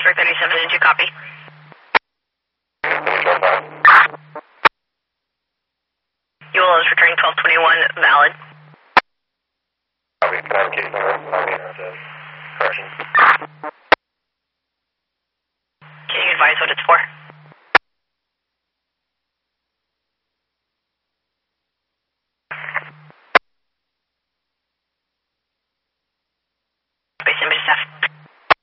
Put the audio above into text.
for 37, did you copy? UL is returning 1221, valid. Copy, can I have a case number? Correction. Can you advise what it's for?